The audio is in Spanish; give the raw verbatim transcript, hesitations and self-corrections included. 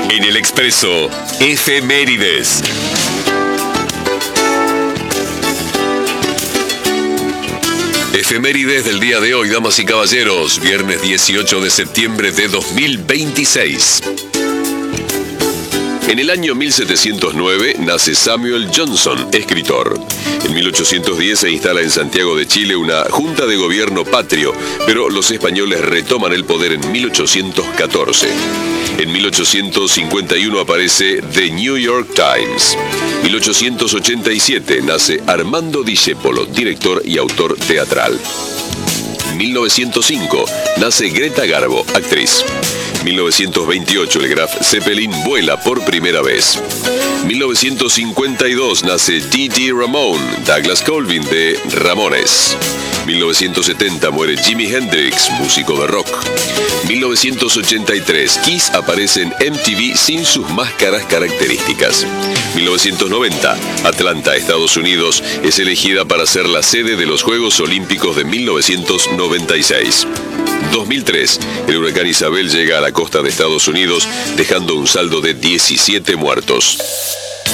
En el Expreso, efemérides. Efemérides del día de hoy, damas y caballeros, viernes dieciocho de septiembre de dos mil veintiséis. En el año mil setecientos nueve nace Samuel Johnson, escritor. En mil ochocientos diez se instala en Santiago de Chile una junta de gobierno patrio, pero los españoles retoman el poder en mil ochocientos catorce. En mil ochocientos cincuenta y uno aparece The New York Times. mil ochocientos ochenta y siete nace Armando Discepolo, director y autor teatral. mil novecientos cinco nace Greta Garbo, actriz. mil novecientos veintiocho el Graf Zeppelin vuela por primera vez. mil novecientos cincuenta y dos nace D D Ramone, Douglas Colvin de Ramones. mil novecientos setenta muere Jimi Hendrix, músico de rock. mil novecientos ochenta y tres Kiss aparece en M T V sin sus máscaras características. mil novecientos noventa Atlanta, Estados Unidos, es elegida para ser la sede de los Juegos Olímpicos de mil novecientos noventa y seis. dos mil tres el huracán Isabel llega a la costa de Estados Unidos, dejando un saldo de diecisiete muertos.